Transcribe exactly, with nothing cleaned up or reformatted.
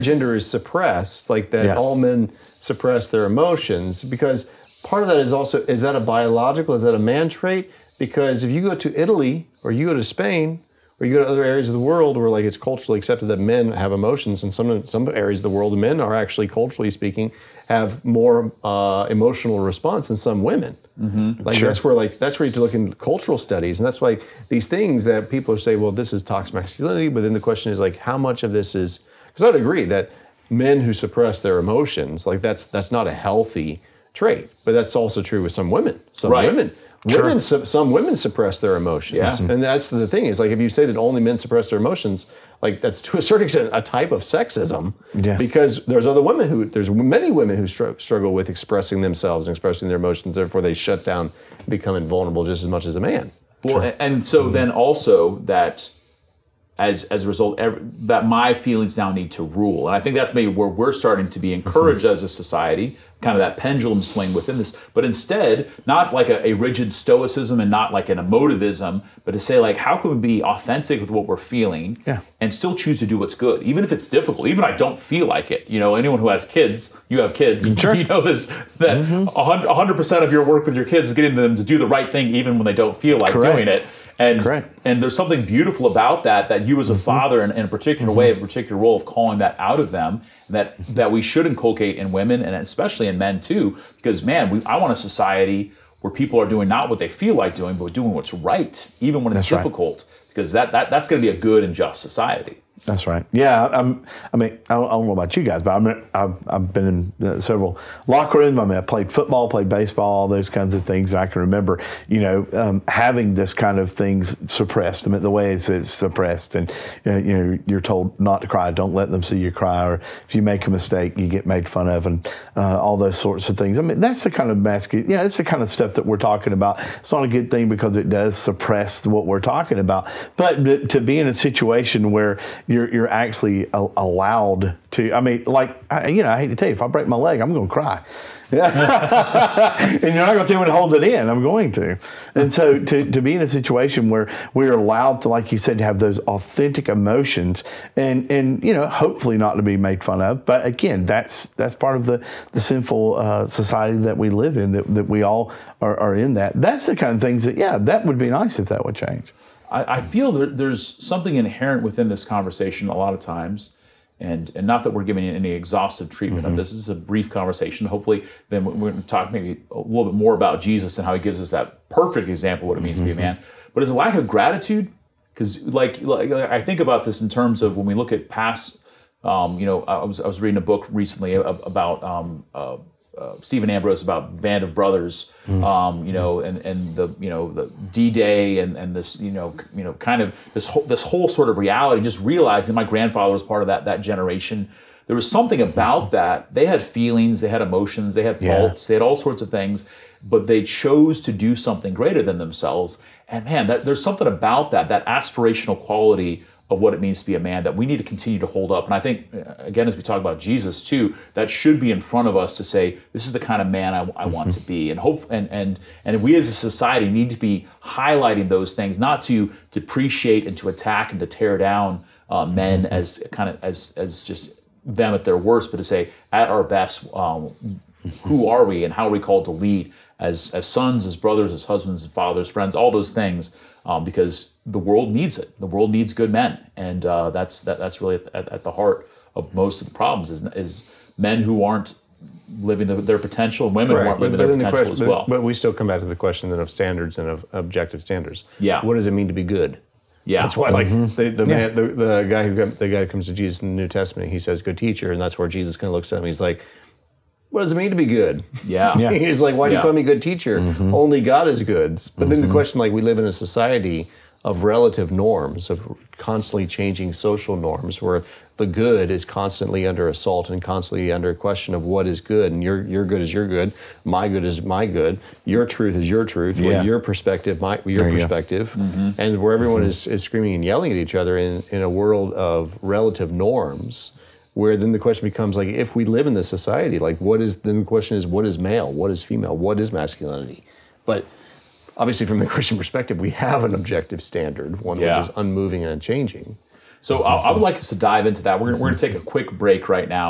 gender is suppressed, like that Yeah. all men suppress their emotions, because part of that is also, is that a biological, is that a man trait? Because if you go to Italy or you go to Spain or you go to other areas of the world where like it's culturally accepted that men have emotions, and some some areas of the world, men are actually, culturally speaking, have more uh, emotional response than some women. Mm-hmm. Like Sure. that's where like that's where you have to look in cultural studies, and that's why these things that people say, well, this is toxic masculinity, but then the question is like, how much of this is? Because I'd agree that men who suppress their emotions, like that's that's not a healthy trait, but that's also true with some women. Some Right. women. Sure. Women, su- some women suppress their emotions, Yeah. and that's the thing. Is like if you say that only men suppress their emotions, like that's to a certain extent a type of sexism. Yeah. Because there's other women who, there's many women who str- struggle with expressing themselves and expressing their emotions. Therefore, they shut down, and become invulnerable just as much as a man. Well, and- and so then also that as as a result, every, that my feelings now need to rule. And I think that's maybe where we're starting to be encouraged as a society, kind of that pendulum swing within this. But instead, not like a, a rigid stoicism and not like an emotivism, but to say like, how can we be authentic with what we're feeling Yeah. and still choose to do what's good, even if it's difficult, even if I don't feel like it. You know, anyone who has kids, you have kids, Sure. you know this, that Mm-hmm. one hundred percent of your work with your kids is getting them to do the right thing even when they don't feel like Correct. doing it. And, Correct. and there's something beautiful about that, that you as a father in, in a particular way, a particular role of calling that out of them, that that we should inculcate in women and especially in men too, because man, we, I want a society where people are doing not what they feel like doing, but doing what's right, even when it's That's right. difficult, because that, that that's going to be a good and just society. That's right. Yeah, I'm, I mean, I don't, I don't know about you guys, but I'm, I've, I've been in uh, several locker rooms. I mean, I played football, played baseball, all those kinds of things. And I can remember, you know, um, having this kind of things suppressed. I mean, the way it's, it's suppressed, and uh, you know, you're told not to cry. Don't let them see you cry, or if you make a mistake, you get made fun of, and uh, all those sorts of things. I mean, that's the kind of masculine. You know, it's the kind of stuff that we're talking about. It's not a good thing because it does suppress what we're talking about. But to be in a situation where you're you're actually a- allowed to, I mean, like, I, you know, I hate to tell you, if I break my leg, I'm going to cry. And you're not going to tell me to hold it in. I'm going to. And so to, to be in a situation where we're allowed to, like you said, to have those authentic emotions and, and you know, hopefully not to be made fun of. But again, that's that's part of the, the sinful uh, society that we live in, that, that we all are, are in that. That's the kind of things that, yeah, that would be nice if that would change. I, I feel that there's something inherent within this conversation a lot of times, and and not that we're giving any exhaustive treatment Mm-hmm. of this. This is a brief conversation. Hopefully, then we're going to talk maybe a little bit more about Jesus and how he gives us that perfect example of what it means Mm-hmm. to be a man. But is a lack of gratitude, because like, like I think about this in terms of when we look at past, um, you know, I was I was reading a book recently about um, uh, uh, Stephen Ambrose about Band of Brothers, um, you know, and, and the you know the D-Day and, and this you know you know kind of this whole this whole sort of reality. Just realizing my grandfather was part of that that generation. There was something about that. They had feelings, they had emotions, they had Yeah. faults, they had all sorts of things, but they chose to do something greater than themselves. And man, that, there's something about that, that aspirational quality of what it means to be a man that we need to continue to hold up. And I think, uh, again, as we talk about Jesus too, that should be in front of us to say, this is the kind of man I, I want to be. And hope, and and and we as a society need to be highlighting those things, not to depreciate and to attack and to tear down uh, men as kind of as as just them at their worst, but to say at our best, um, who are we and how are we called to lead as as sons, as brothers, as husbands and fathers, friends, all those things, um, because the world needs it. The world needs good men, and uh, that's that, that's really at, at the heart of most of the problems is, is men who aren't living the, their potential, and women who aren't living But their then the potential question- as well. But, but we still come back to the question then of standards and of objective standards. Yeah. What does it mean to be good? Yeah, That's why, like the the man, the, the guy who come- the guy who comes to Jesus in the New Testament, he says, "Good teacher," and that's where Jesus kind of looks at him. He's like, "What does it mean to be good?" Yeah. Yeah. He's like, "Why do you Yeah. call me good teacher? Only God is good." But then the question, like, we live in a society of relative norms, of constantly changing social norms, where the good is constantly under assault and constantly under question of what is good. And your your good is your good, my good is my good, your truth is your truth, Yeah. well, your perspective, my your There you go. perspective, and where everyone is, is screaming and yelling at each other in, in a world of relative norms. Where then the question becomes, like, if we live in this society, like, what is, then the question is, what is male? What is female? What is masculinity? But obviously from the Christian perspective, we have an objective standard, one Yeah. which is unmoving and unchanging. So I, I would like us to dive into that. We're, we're going to take a quick break right now.